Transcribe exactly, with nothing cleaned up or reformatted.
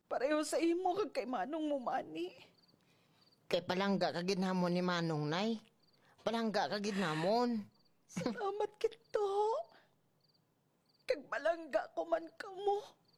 Pareho sa imo kag kay Manong mo mani. Kay palangga ka ginhamon ni Manong, nay. Palangga ka ginhamon. Salamat kito. Kag balangga ko man kamo.